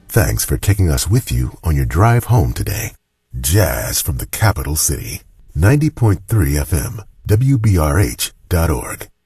Thanks for taking us with you on your drive home today. Jazz from the capital city. 90.3 FM, WBRH.org.